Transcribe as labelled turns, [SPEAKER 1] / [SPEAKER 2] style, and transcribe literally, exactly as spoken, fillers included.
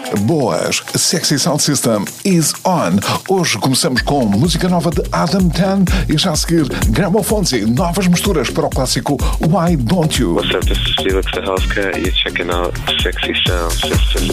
[SPEAKER 1] Boas, Sexy Sound System is on. Hoje começamos com música nova de Adam Tan e já a seguir Gramophonzi, novas misturas para o clássico Why Don't You?
[SPEAKER 2] What's up, this is Felix the Healthcare. You're checking out Sexy Sound System.